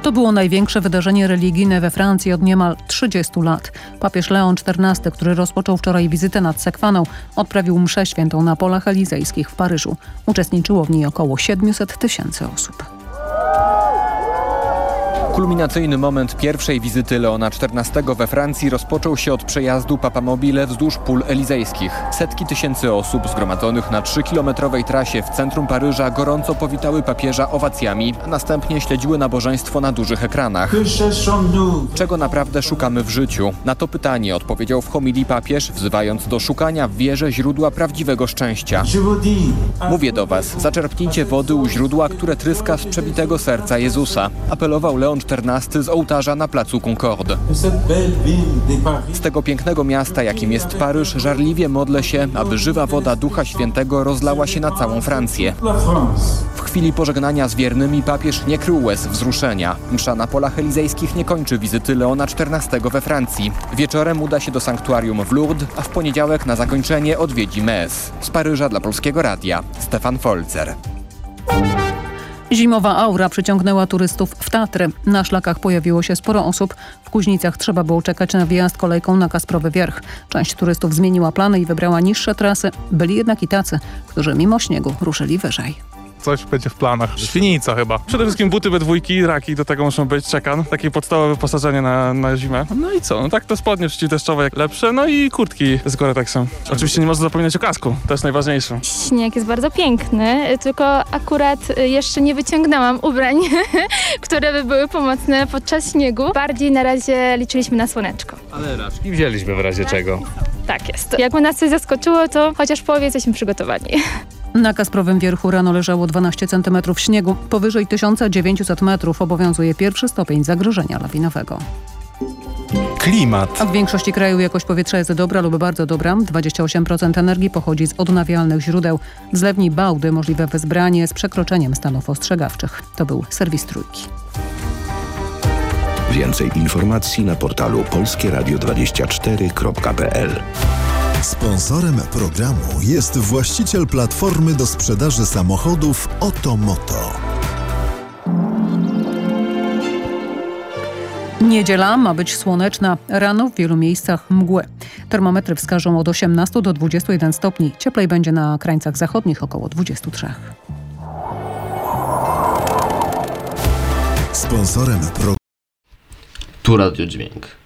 To było największe wydarzenie religijne we Francji od niemal 30 lat. Papież Leon XIV, który rozpoczął wczoraj wizytę nad Sekwaną, odprawił mszę świętą na polach elizejskich w Paryżu. Uczestniczyło w niej około 700 000 osób. Kulminacyjny moment pierwszej wizyty Leona XIV we Francji rozpoczął się od przejazdu papamobile wzdłuż pól elizejskich. Setki tysięcy osób zgromadzonych na 3-kilometrowej trasie w centrum Paryża gorąco powitały papieża owacjami, a następnie śledziły nabożeństwo na dużych ekranach. Czego naprawdę szukamy w życiu? Na to pytanie odpowiedział w homilii papież, wzywając do szukania w wierze źródła prawdziwego szczęścia. Mówię do was, zaczerpnijcie wody u źródła, które tryska z przebitego serca Jezusa. Apelował Leon XIV z ołtarza na placu Concorde. Z tego pięknego miasta, jakim jest Paryż, żarliwie modlę się, aby żywa woda Ducha Świętego rozlała się na całą Francję. W chwili pożegnania z wiernymi papież nie krył łez wzruszenia. Msza na polach elizejskich nie kończy wizyty Leona XIV we Francji. Wieczorem uda się do sanktuarium w Lourdes, a w poniedziałek na zakończenie odwiedzi Metz. Z Paryża dla Polskiego Radia, Stefan Folzer. Zimowa aura przyciągnęła turystów w Tatry. Na szlakach pojawiło się sporo osób. W Kuźnicach trzeba było czekać na wjazd kolejką na Kasprowy Wierch. Część turystów zmieniła plany i wybrała niższe trasy. Byli jednak i tacy, którzy mimo śniegu ruszyli wyżej. Coś będzie w planach. Świnica chyba. Przede wszystkim buty B2, raki do tego muszą być, czekan. Takie podstawowe wyposażenie na zimę. No i co? No tak to spodnie przeciwdeszczowe jak lepsze, no i kurtki z Gore-Texem. Oczywiście nie można zapominać o kasku, to jest najważniejsze. Śnieg jest bardzo piękny, tylko akurat jeszcze nie wyciągnęłam ubrań, które by były pomocne podczas śniegu. Bardziej na razie liczyliśmy na słoneczko. Ale raczki wzięliśmy w razie czego. Tak jest. Jakby nas coś zaskoczyło, to chociaż w połowie jesteśmy przygotowani. Na Kasprowym Wierchu rano leżało 12 cm śniegu. Powyżej 1900 metrów obowiązuje pierwszy stopień zagrożenia lawinowego. Klimat. A w większości kraju jakość powietrza jest dobra lub bardzo dobra. 28% energii pochodzi z odnawialnych źródeł. W zlewni Bałdy możliwe wezbranie z przekroczeniem stanów ostrzegawczych. To był serwis Trójki. Więcej informacji na portalu polskieradio24.pl. Sponsorem programu jest właściciel platformy do sprzedaży samochodów Otomoto. Niedziela ma być słoneczna. Rano w wielu miejscach mgły. Termometry wskażą od 18 do 21 stopni. Cieplej będzie na krańcach zachodnich, około 23. Sponsorem programu Tu Radio Dźwięk.